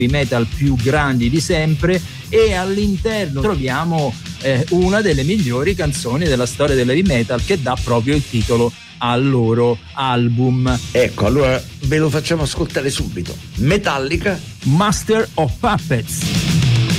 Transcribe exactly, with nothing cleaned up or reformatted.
metal più grandi di sempre, e all'interno troviamo eh, una delle migliori canzoni della storia dell'heavy metal, che dà proprio il titolo al loro album. Ecco, allora ve lo facciamo ascoltare subito. Metallica, Master of Puppets.